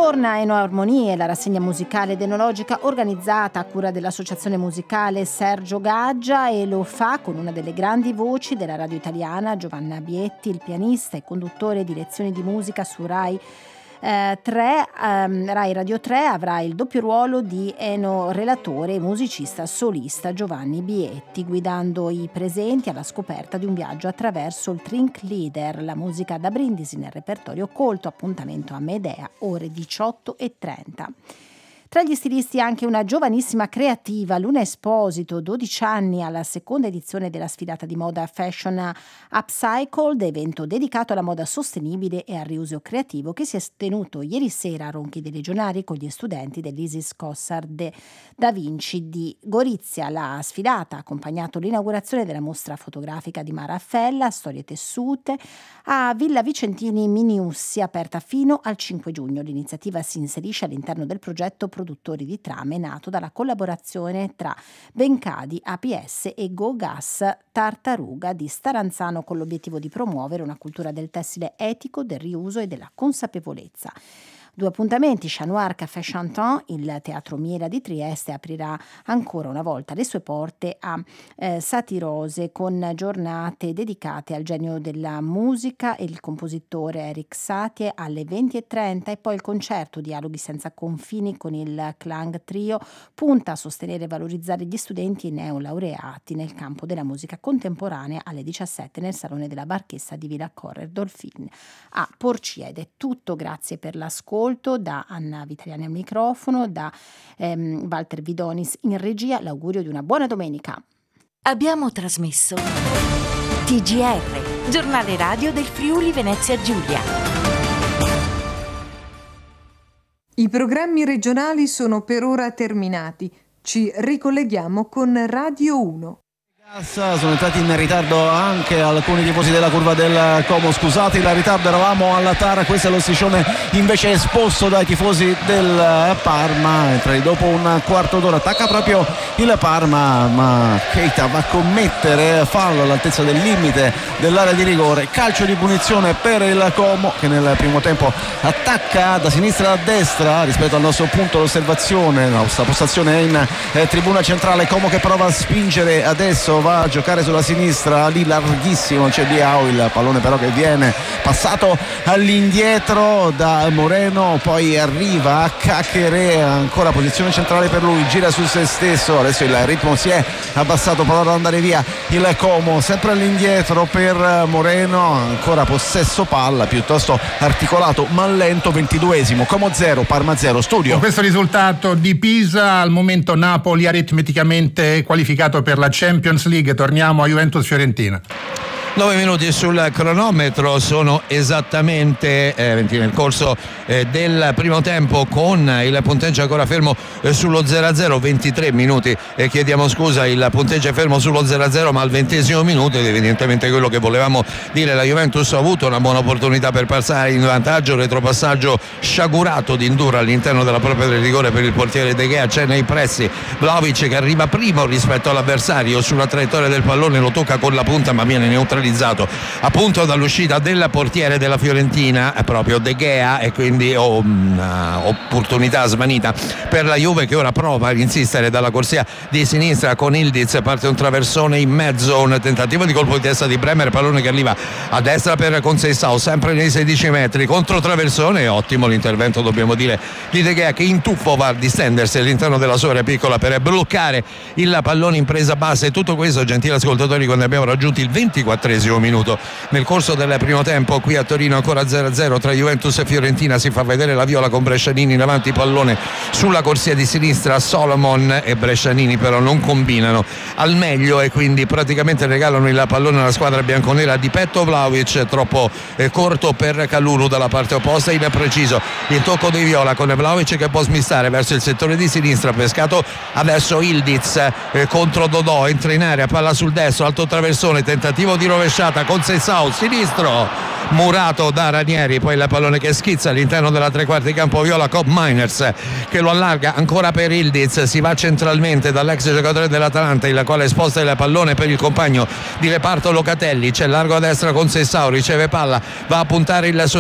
Torna Eno Armonie, la rassegna musicale ed enologica organizzata a cura dell'associazione musicale Sergio Gaggia, e lo fa con una delle grandi voci della radio italiana, Giovanna Bietti, il pianista e conduttore di lezioni di musica su Rai 3, Rai Radio 3 avrà il doppio ruolo di eno relatore e musicista solista Giovanni Bietti, guidando i presenti alla scoperta di un viaggio attraverso il Trinklieder, la musica da brindisi nel repertorio colto. Appuntamento a Medea, ore 18:30. Tra gli stilisti anche una giovanissima creativa, Luna Esposito, 12 anni, alla seconda edizione della sfilata di moda Fashion Upcycled, evento dedicato alla moda sostenibile e al riuso creativo, che si è tenuto ieri sera a Ronchi dei Legionari con gli studenti dell'Isis Cossard da Vinci di Gorizia. La sfilata ha accompagnato l'inaugurazione della mostra fotografica di Mara Affella, Storie tessute, a Villa Vicentini Miniussi, aperta fino al 5 giugno. L'iniziativa si inserisce all'interno del progetto Produttori di Trame, nato dalla collaborazione tra Bencadi, APS e Go Gas Tartaruga di Staranzano, con l'obiettivo di promuovere una cultura del tessile etico, del riuso e della consapevolezza. 2 appuntamenti: Chat Noir Café Chantant, il Teatro Miela di Trieste aprirà ancora una volta le sue porte a Satirose, con giornate dedicate al genio della musica e il compositore Eric Satie alle 20:30, e poi il concerto Dialoghi senza confini con il Klang Trio punta a sostenere e valorizzare gli studenti e neolaureati nel campo della musica contemporanea alle 17 nel Salone della Barchessa di Villa Correr Dolfin a Porcia. Ed è tutto, grazie per l'ascolto da Anna Vitaliani al microfono, da Walter Vidonis in regia. L'augurio di una buona domenica. Abbiamo trasmesso TGR, giornale radio del Friuli Venezia Giulia. I programmi regionali sono per ora terminati. Ci ricolleghiamo con Radio 1. Sono entrati in ritardo anche alcuni tifosi della curva del Como, scusate il ritardo, eravamo alla Tara, questo è lo striscione invece esposto dai tifosi del Parma. Dopo un quarto d'ora attacca proprio il Parma, ma Keita va a commettere fallo all'altezza del limite dell'area di rigore, calcio di punizione per il Como, che nel primo tempo attacca da sinistra a destra rispetto al nostro punto d'osservazione. La nostra postazione è in tribuna centrale, Como che prova a spingere adesso, va a giocare sulla sinistra, lì larghissimo c'è Diao, il pallone però che viene passato all'indietro da Moreno, poi arriva a Cachere, ancora posizione centrale per lui, gira su se stesso, adesso il ritmo si è abbassato, prova ad andare via il Como, sempre all'indietro per Moreno, ancora possesso palla piuttosto articolato ma lento. 22esimo, Como 0 Parma 0. Studio. Con questo risultato di Pisa, al momento Napoli aritmeticamente qualificato per la Champions League. Torniamo a Juventus-Fiorentina. 9 minuti sul cronometro, sono esattamente 20 nel corso del primo tempo, con il punteggio ancora fermo sullo 0-0. 23 minuti, chiediamo scusa, il punteggio è fermo sullo 0-0, ma al 20esimo minuto, ed evidentemente quello che volevamo dire, la Juventus ha avuto una buona opportunità per passare in vantaggio. Retropassaggio sciagurato di Indura all'interno della propria del rigore per il portiere De Gea, c'è nei pressi Vlahovic che arriva primo rispetto all'avversario sulla traiettoria del pallone, lo tocca con la punta ma viene neutralizzato appunto dall'uscita del portiere della Fiorentina, proprio De Gea, e quindi opportunità svanita per la Juve, che ora prova ad insistere dalla corsia di sinistra con Ildiz, parte un traversone in mezzo, un tentativo di colpo di testa di Bremer, pallone che arriva a destra per Conceição, sempre nei 16 metri, contro traversone. Ottimo l'intervento, dobbiamo dire, di De Gea, che in tuffo va a distendersi all'interno della sua area piccola per bloccare il pallone in presa bassa. E tutto questo, gentili ascoltatori, quando abbiamo raggiunto il 24esimo minuto nel corso del primo tempo. Qui a Torino ancora 0-0 tra Juventus e Fiorentina, si fa vedere la viola con Brescianini in avanti, pallone sulla corsia di sinistra, Solomon e Brescianini però non combinano al meglio e quindi praticamente regalano il pallone alla squadra bianconera di petto. Vlahovic troppo corto per Kalulu dalla parte opposta, impreciso il tocco di viola con Vlahovic che può smistare verso il settore di sinistra, pescato adesso Ildiz contro Dodò, entra in area, palla sul destro, alto traversone, tentativo di rovesciata, Conceição sinistro, murato da Ranieri, poi il pallone che schizza all'interno della tre quarti campo viola, Cobb Miners che lo allarga ancora per Ildiz, si va centralmente dall'ex giocatore dell'Atalanta, il quale sposta il pallone per il compagno di reparto Locatelli, c'è largo a destra Conceição, riceve palla, va a puntare il suo